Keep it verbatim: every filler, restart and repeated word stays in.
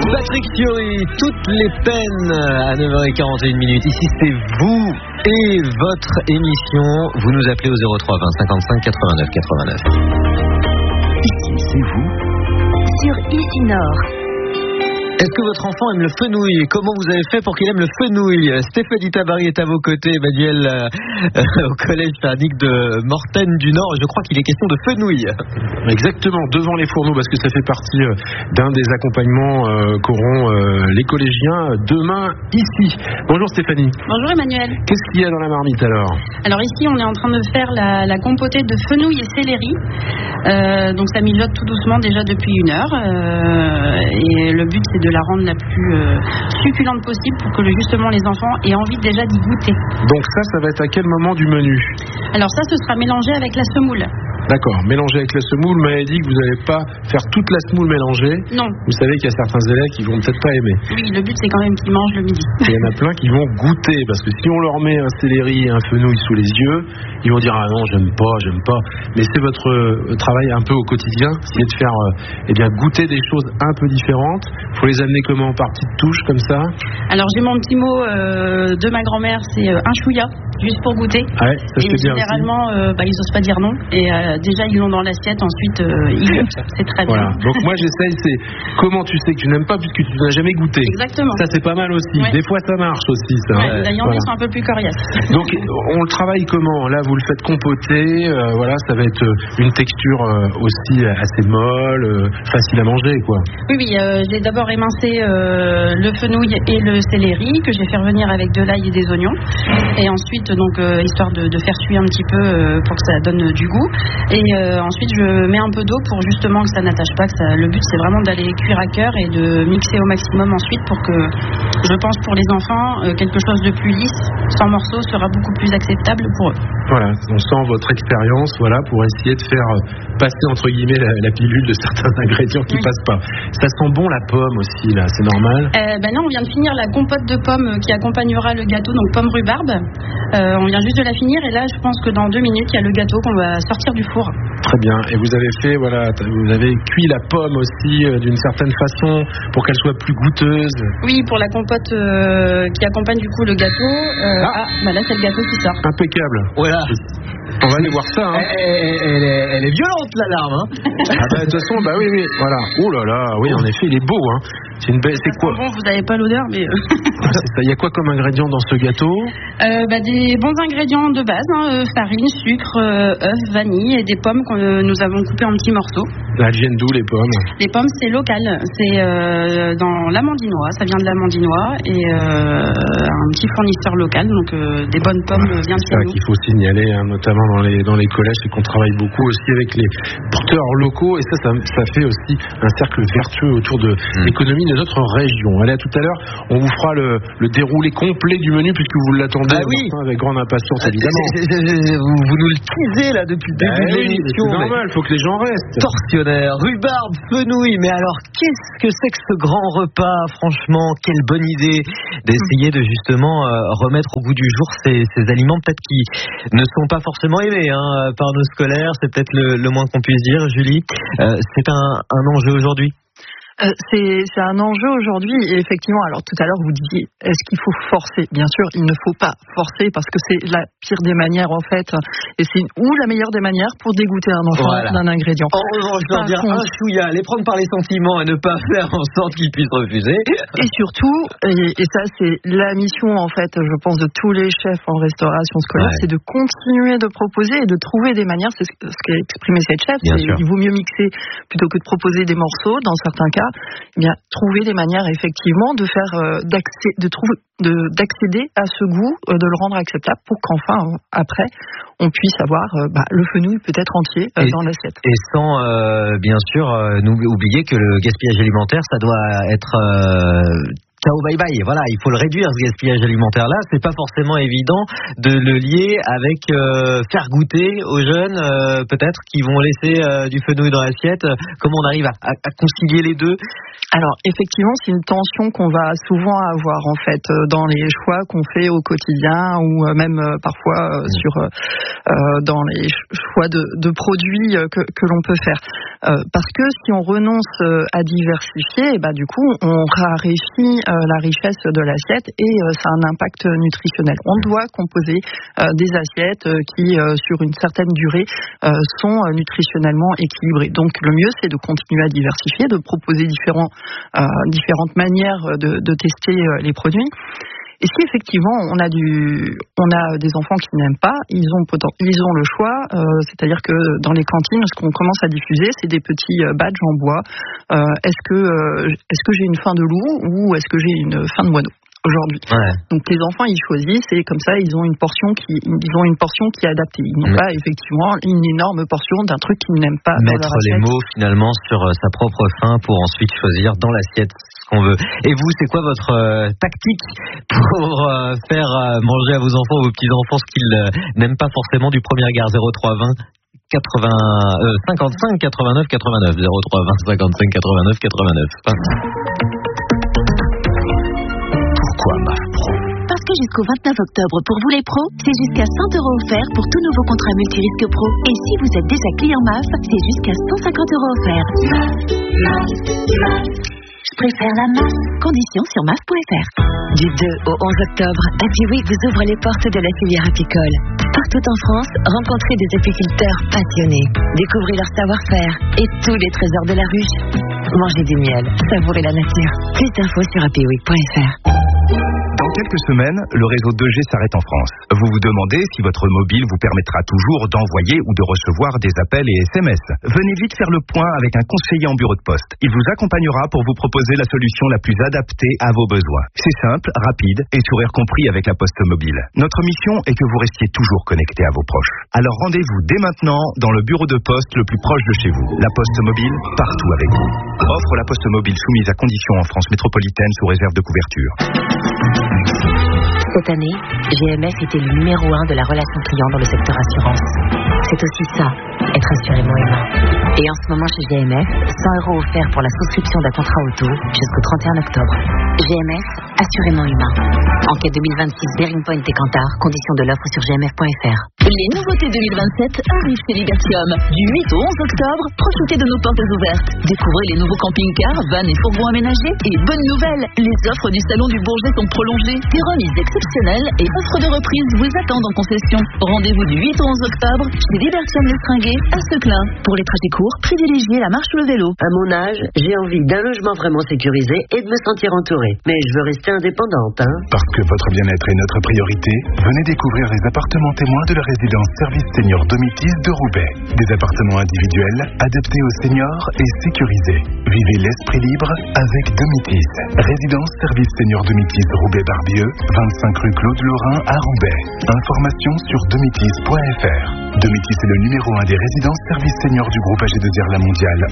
Patrick Fiori, toutes les peines à neuf heures quarante et une minutes. Ici c'est vous et votre émission. Vous nous appelez au zéro trois vingt cinquante-cinq quatre-vingt-neuf quatre-vingt-neuf. Ici c'est vous sur Easy Nord. Est-ce que votre enfant aime le fenouil? Comment vous avez fait pour qu'il aime le fenouil? Stéphanie Tabary est à vos côtés, Emmanuel euh, au collège Farnic de Mortaine du Nord. Je crois qu'il est question de fenouil. Exactement, devant les fourneaux, parce que ça fait partie euh, d'un des accompagnements euh, qu'auront euh, les collégiens demain ici. Bonjour Stéphanie. Bonjour Emmanuel. Qu'est-ce qu'il y a dans la marmite alors? Alors ici on est en train de faire la, la compotée de fenouil et céleri. Euh, donc ça mijote tout doucement déjà depuis une heure. Euh, et le but c'est de la rendre la plus euh, succulente possible pour que justement les enfants aient envie déjà d'y goûter. Donc ça, ça va être à quel moment du menu? Alors ça, ce sera mélangé avec la semoule. D'accord, mélangé avec la semoule, vous m'avez dit que vous n'allez pas faire toute la semoule mélangée. Non. Vous savez qu'il y a certains élèves qui vont peut-être pas aimer. Oui, le but c'est quand même qu'ils mangent le midi. Et il y en a plein qui vont goûter, parce que si on leur met un céleri et un fenouil sous les yeux, ils vont dire ah non, j'aime pas, j'aime pas. Mais c'est votre euh, travail un peu au quotidien, c'est de faire euh, eh bien goûter des choses un peu différentes. Faut les amener comment, par petites touches comme ça? Alors j'ai mon petit mot euh, de ma grand-mère, c'est euh, un chouïa, juste pour goûter. Ouais, ça et se fait bien généralement, euh, bah, ils osent pas dire non. Et euh, déjà ils l'ont dans l'assiette, ensuite euh, ils goûtent. C'est très bien. Voilà. Donc moi j'essaye, c'est comment tu sais que tu n'aimes pas puisque tu n'as jamais goûté. Exactement. Ça c'est pas mal aussi. Ouais. Des fois ça marche aussi. Ça. Ouais, d'ailleurs voilà. ils sont un peu plus coriaces. Donc on le travaille comment? Là vous le faites compoter, euh, voilà, ça va être une texture euh, aussi assez molle, euh, facile à manger quoi. Oui oui, euh, j'ai d'abord émincé euh, le fenouil et le céleri que j'ai fait revenir avec de l'ail et des oignons. Et ensuite donc euh, histoire de, de faire cuire un petit peu euh, pour que ça donne du goût. Et euh, ensuite je mets un peu d'eau pour justement que ça n'attache pas. Que ça, le but c'est vraiment d'aller cuire à cœur et de mixer au maximum ensuite pour que, je pense pour les enfants, euh, quelque chose de plus lisse, sans morceaux, sera beaucoup plus acceptable pour eux. Voilà, on sent votre expérience, voilà, pour essayer de faire passer entre guillemets la, la pilule de certains ingrédients qui oui. passent pas. Ça sent bon la pomme aussi là, c'est normal. Euh, ben non, on vient de finir la compote de pommes qui accompagnera le gâteau, donc pomme rhubarbe. Euh, on vient juste de la finir et là je pense que dans deux minutes il y a le gâteau qu'on va sortir du four. Très bien. Et vous avez fait, voilà, vous avez cuit la pomme aussi euh, d'une certaine façon pour qu'elle soit plus goûteuse. Oui, pour la compote euh, qui accompagne du coup le gâteau. Euh, ah, ah bah là c'est le gâteau qui sort. Impeccable. Voilà. On va aller voir ça. Hein. Elle, elle, elle, est, elle est violente l'alarme. Hein. Ah bah, de toute façon, bah oui, oui, voilà. Oh là là, oui, en effet, il est beau. Hein. C'est une belle. C'est quoi? Bon, vous n'avez pas l'odeur, mais. Il y a quoi comme ingrédients dans ce gâteau? euh, bah, Des bons ingrédients de base, hein, farine, sucre, euh, œuf, vanille et des pommes que euh, nous avons coupées en petits morceaux. Elles viennent d'où les pommes? Les pommes, c'est local. C'est euh, dans l'Amandinois. Ça vient de l'Amandinois et euh, un petit fournisseur local. Donc euh, des bonnes pommes voilà, viennent de chez nous. C'est ça nous. qu'il faut signaler, hein, notamment dans les dans les collèges, c'est qu'on travaille beaucoup aussi avec les porteurs locaux et ça, ça, ça fait aussi un cercle vertueux autour de mmh. l'économie de notre région. Allez, à tout à l'heure, on vous fera le, le déroulé complet du menu puisque vous l'attendez ah oui. avec grande impatience, évidemment. C'est, c'est, c'est, vous, vous nous le teasez là depuis le début bah de oui, l'émission. C'est normal, il faut que les gens restent. Tortionnaire, rhubarbe, fenouil. Mais alors, qu'est-ce que c'est que ce grand repas? Franchement, quelle bonne idée d'essayer de justement euh, remettre au goût du jour ces, ces aliments peut-être qui ne sont pas forcément aimés hein, par nos scolaires. C'est peut-être le, le moins qu'on puisse dire, Julie. Euh, c'est un, un enjeu aujourd'hui. Euh, c'est, c'est un enjeu aujourd'hui et effectivement, alors tout à l'heure vous disiez, est-ce qu'il faut forcer? Bien sûr, il ne faut pas forcer parce que c'est la pire des manières en fait et c'est ou la meilleure des manières pour dégoûter un enfant voilà. d'un ingrédient. En revanche, je veux dire un chouïa, les prendre par les sentiments et ne pas faire en sorte qu'ils puissent refuser. Et surtout, et, et ça c'est la mission en fait, je pense de tous les chefs en restauration scolaire, ouais. c'est de continuer de proposer et de trouver des manières, c'est ce qu'a exprimé cette chef, c'est, il vaut mieux mixer plutôt que de proposer des morceaux dans certains cas. Eh bien, trouver des manières effectivement de faire, euh, d'accé- de trouver, de, d'accéder à ce goût, euh, de le rendre acceptable pour qu'enfin, euh, après, on puisse avoir euh, bah, le fenouil peut-être entier euh, et, dans l'assiette. Et sans, euh, bien sûr, euh, nous oublier que le gaspillage alimentaire, ça doit être euh, ciao bye bye. Voilà, il faut le réduire ce gaspillage alimentaire là. C'est pas forcément évident de le lier avec euh, faire goûter aux jeunes euh, peut-être qui vont laisser euh, du fenouil dans l'assiette. Comment on arrive à, à, à concilier les deux? Alors effectivement, c'est une tension qu'on va souvent avoir en fait dans les choix qu'on fait au quotidien ou même euh, parfois euh, mmh. sur euh, dans les choix de, de produits que, que l'on peut faire. Euh, parce que si on renonce à diversifier, bah du coup on raréfie euh, la richesse de l'assiette et euh, ça a un impact nutritionnel. On doit composer euh, des assiettes euh, qui euh, sur une certaine durée euh, sont euh, nutritionnellement équilibrées. Donc le mieux c'est de continuer à diversifier, de proposer différents, euh, différentes manières de, de tester euh, les produits. Et si effectivement on a du, on a des enfants qui n'aiment pas, ils ont ils ont le choix. Euh, c'est-à-dire que dans les cantines, ce qu'on commence à diffuser, c'est des petits badges en bois. Euh, est-ce que euh, est-ce que j'ai une faim de loup ou est-ce que j'ai une faim de moineau aujourd'hui? Ouais. Donc les enfants ils choisissent et comme ça ils ont une portion qui ils ont une portion qui est adaptée. Ils n'ont mmh. pas effectivement une énorme portion d'un truc qu'ils n'aiment pas. Mettre dans leur les mots finalement sur sa propre faim pour ensuite choisir dans l'assiette ce qu'on veut. Et vous, c'est quoi votre euh, tactique pour euh, faire euh, manger à vos enfants ou vos petits-enfants ce qu'ils euh, n'aiment pas forcément du premier regard? Zéro trois vingt quatre-vingts euh, cinquante-cinq quatre-vingt-neuf quatre-vingt-neuf zéro trois vingt cinquante-cinq quatre-vingt-neuf quatre-vingt-neuf. Pourquoi M A F Pro? Parce que jusqu'au vingt-neuf octobre, pour vous les pros, c'est jusqu'à cent euros offerts pour tout nouveau contrat multirisque pro. Et si vous êtes déjà client M A F, c'est jusqu'à cent cinquante euros offerts. Je préfère la M A F. Conditions sur M A F point F R. Du deux au onze octobre, Happy Week vous ouvre les portes de la filière apicole. Partout en France, rencontrez des apiculteurs passionnés. Découvrez leur savoir-faire et tous les trésors de la ruche. Mangez du miel, savourez la nature. Plus d'infos sur happy week point F R. Dans quelques semaines, le réseau deux G s'arrête en France. Vous vous demandez si votre mobile vous permettra toujours d'envoyer ou de recevoir des appels et S M S. Venez vite faire le point avec un conseiller en bureau de poste. Il vous accompagnera pour vous proposer la solution la plus adaptée à vos besoins. C'est simple, rapide et sourire compris avec la Poste Mobile. Notre mission est que vous restiez toujours connecté à vos proches. Alors rendez-vous dès maintenant dans le bureau de poste le plus proche de chez vous. La Poste Mobile, partout avec vous. Offre la Poste Mobile soumise à conditions en France métropolitaine sous réserve de couverture. Cette année, G M F était le numéro un de la relation client dans le secteur assurance. C'est aussi ça, être assurément humain. Et en ce moment chez G M F, cent euros offerts pour la souscription d'un contrat auto jusqu'au trente et un octobre. G M F, assurément humain. Enquête deux mille vingt-six, Bearing Point et Kantar, conditions de l'offre sur g m f point f r. Les nouveautés deux mille vingt-sept arrivent chez Libertium. Du huit au onze octobre, profitez de nos portes ouvertes. Découvrez les nouveaux camping-cars, vannes et fourgons aménagés. Et bonne nouvelle, les offres du Salon du Bourget sont prolongées. Des remises exceptionnelles et offres de reprise vous attendent en concession. Rendez-vous du huit au onze octobre chez Libertium Les Fringués à Seclin. Pour les trajets courts, privilégiez la marche ou le vélo. À mon âge, j'ai envie d'un logement vraiment sécurisé et de me sentir entourée. Mais je veux rester indépendante, hein. Parce que votre bien-être est notre priorité, venez découvrir les appartements témoins de la résidence Service Senior Domitis de Roubaix. Des appartements individuels, adaptés aux seniors et sécurisés. Vivez l'esprit libre avec Domitis. Résidence Service Senior Domitis Roubaix-Barbieux, vingt-cinq rue Claude Lorrain à Roubaix. Informations sur domitis point f r. Domitis est le numéro un des résidences services seniors du groupe A G deux R La Mondiale.